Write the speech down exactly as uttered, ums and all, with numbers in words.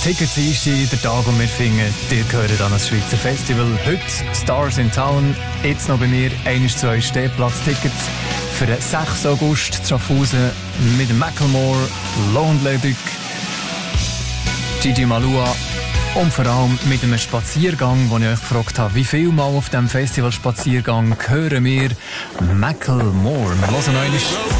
Tickets einsteigen, der Tag, und wir finden, ihr gehört an das Schweizer Festival. Heute Stars in Town, jetzt noch bei mir eines zu euch Stehplatz-Tickets für den sechsten August Schaffhausen mit dem Macklemore, Lone Leduc, Gigi Malua und vor allem mit einem Spaziergang, wo ich euch gefragt habe, wie viel Mal auf diesem Festival-Spaziergang hören wir Macklemore. Wir hören noch einmal.